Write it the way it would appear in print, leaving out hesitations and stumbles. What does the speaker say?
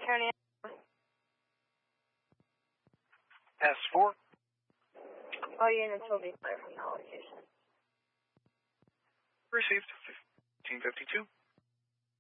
County. S4. All units will be clear from the location. Received. 1552.